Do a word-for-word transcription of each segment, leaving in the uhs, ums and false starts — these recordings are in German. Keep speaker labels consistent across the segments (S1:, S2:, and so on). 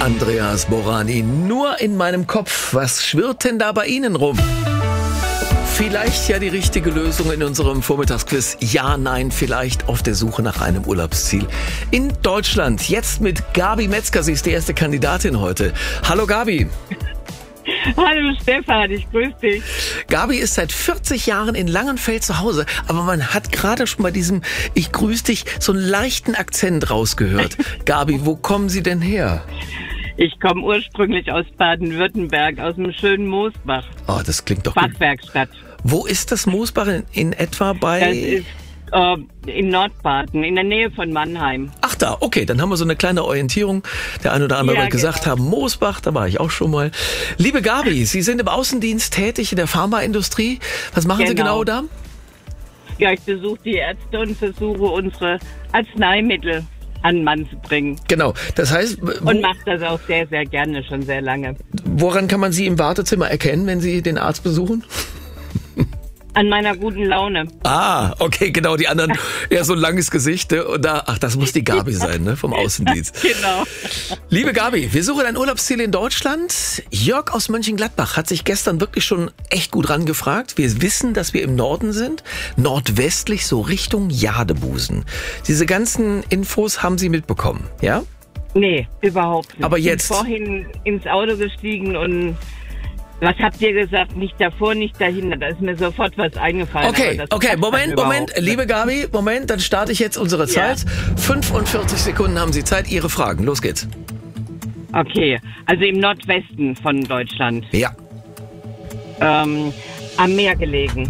S1: Andreas Borani. Nur in meinem Kopf. Was schwirrt denn da bei Ihnen rum? Vielleicht ja die richtige Lösung in unserem Vormittagsquiz. Ja, nein, vielleicht auf der Suche nach einem Urlaubsziel in Deutschland. Jetzt mit Gabi Metzger. Sie ist die erste Kandidatin heute. Hallo Gabi.
S2: Hallo Stefan, ich grüße dich.
S1: Gabi ist seit vierzig Jahren in Langenfeld zu Hause, aber man hat gerade schon bei diesem Ich grüße dich so einen leichten Akzent rausgehört. Gabi, wo kommen Sie denn her?
S2: Ich komme ursprünglich aus Baden-Württemberg, aus dem schönen Moosbach.
S1: Oh, das klingt doch gut.
S2: Fachwerkstatt.
S1: Wo ist das Moosbach in, in etwa bei?
S2: Das ist äh, in Nordbaden, in der Nähe von Mannheim.
S1: Ach da, okay, dann haben wir so eine kleine Orientierung. Der ein oder andere
S2: Ja,
S1: wird gesagt
S2: genau.
S1: haben, Moosbach, da war ich auch schon mal. Liebe Gabi, Sie sind im Außendienst tätig in der Pharmaindustrie. Was machen Sie genau da?
S2: Ja, ich besuche die Ärzte und versuche unsere Arzneimittel an den Mann zu bringen.
S1: Genau, das heißt, wo,
S2: Und mache das auch sehr, sehr gerne, schon sehr lange.
S1: woran kann man Sie im Wartezimmer erkennen, wenn Sie den Arzt besuchen?
S2: An meiner guten Laune.
S1: Ah, okay, genau, die anderen, ja, so ein langes Gesicht, ne? Und da, ach, das muss die Gabi sein, ne, vom Außendienst.
S2: Genau.
S1: Liebe Gabi, wir suchen ein Urlaubsziel in Deutschland. Jörg aus Mönchengladbach hat sich gestern wirklich schon echt gut rangefragt. Wir wissen, dass wir im Norden sind, nordwestlich, so Richtung Jadebusen. Diese ganzen Infos haben Sie mitbekommen, ja?
S2: Nee, überhaupt nicht.
S1: Aber jetzt?
S2: Ich bin vorhin ins Auto gestiegen und was habt ihr gesagt? Nicht davor, nicht dahinter. Da ist mir sofort was eingefallen.
S1: Okay,
S2: aber das
S1: okay,
S2: passt
S1: Moment,
S2: dann
S1: Moment,
S2: überhaupt nicht.
S1: liebe Gabi, Moment, dann starte ich jetzt unsere Zeit. fünfundvierzig Sekunden haben Sie Zeit, Ihre Fragen. Los geht's.
S2: Okay, also im Nordwesten von Deutschland.
S1: Ja.
S2: Ähm, am Meer gelegen.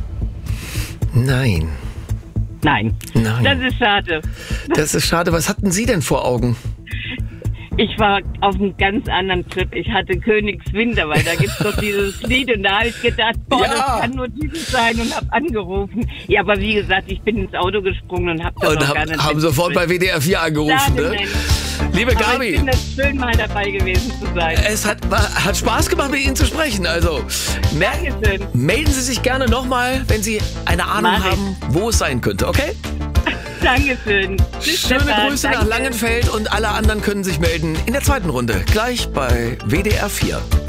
S1: Nein.
S2: Nein.
S1: Nein.
S2: Das ist schade.
S1: Das ist schade. Was hatten Sie denn vor Augen?
S2: Ich war auf einem ganz anderen Trip. Ich hatte Königswinter, weil da gibt's doch dieses Lied und da habe ich gedacht, boah,
S1: Ja.
S2: das kann nur dieses sein und habe angerufen. Ja, aber wie gesagt, ich bin ins Auto gesprungen und habe das
S1: Und
S2: auch
S1: hab,
S2: gar nicht
S1: haben sofort bei W D R vier angerufen,
S2: Schade,
S1: ne?
S2: Mensch.
S1: Liebe
S2: Aber ich
S1: Gabi,
S2: finde es schön, mal dabei gewesen zu sein.
S1: es hat, war, hat Spaß gemacht, mit Ihnen zu sprechen. Also, mer-
S2: Dankeschön.
S1: melden Sie sich gerne nochmal, wenn Sie eine Ahnung
S2: Mach ich.
S1: haben, wo es sein könnte, okay?
S2: Dankeschön. Tschüss,
S1: Schöne
S2: Stefan.
S1: Grüße nach
S2: Danke.
S1: Langenfeld und alle anderen können sich melden in der zweiten Runde, gleich bei W D R vier.